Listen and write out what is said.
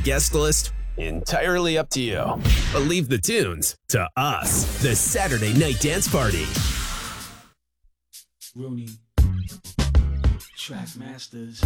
guest list? Entirely up to you. But leave the tunes to us. The Saturday Night Dance Party. Rooney, Track Masters.